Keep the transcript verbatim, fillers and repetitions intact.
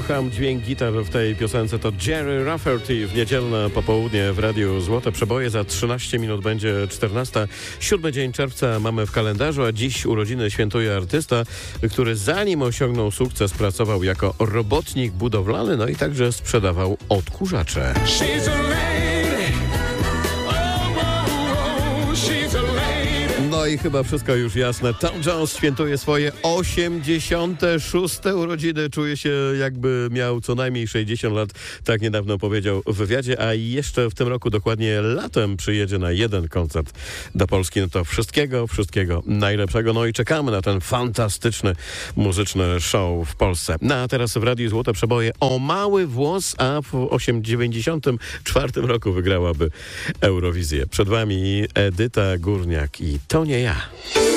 Słucham dźwięk gitar w tej piosence. To Jerry Rafferty w niedzielne popołudnie w Radiu Złote Przeboje. Za trzynaście minut będzie czternasta. Siódmy dzień czerwca mamy w kalendarzu, a dziś urodziny świętuje artysta, który zanim osiągnął sukces, pracował jako robotnik budowlany, no i także sprzedawał odkurzacze. No i chyba wszystko już jasne. Tom Jones świętuje swoje osiemdziesiąte szóste urodziny. Czuje się, jakby miał co najmniej sześćdziesiąt lat. Tak niedawno powiedział w wywiadzie, a jeszcze w tym roku, dokładnie latem, przyjedzie na jeden koncert do Polski. No to wszystkiego, wszystkiego najlepszego. No i czekamy na ten fantastyczny muzyczny show w Polsce. No a teraz w Radiu Złote Przeboje o mały włos, a w dziewięćdziesiątym czwartym roku wygrałaby Eurowizję. Przed wami Edyta Górniak i To nie ja.